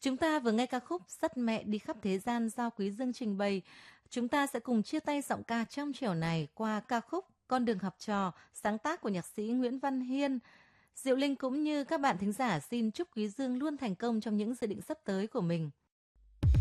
Chúng ta vừa nghe ca khúc Dắt mẹ đi khắp thế gian do Quý Dương trình bày. Chúng ta sẽ cùng chia tay giọng ca trong trẻo này qua ca khúc Con đường học trò, sáng tác của nhạc sĩ Nguyễn Văn Hiên. Diệu Linh cũng như các bạn thính giả xin chúc Quý Dương luôn thành công trong những dự định sắp tới của mình.